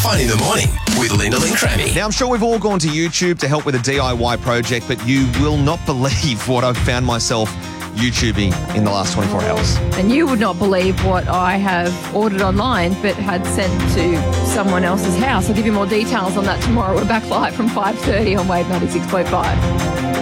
Fun in the Morning with Lyndall and Crammy. Now, I'm sure we've all gone to YouTube to help with a DIY project, but you will not believe what I've found myself YouTubing in the last 24 hours. And you would not believe what I have ordered online but had sent to someone else's house. I'll give you more details on that tomorrow. We're back live from 5:30 on Wave 96.5.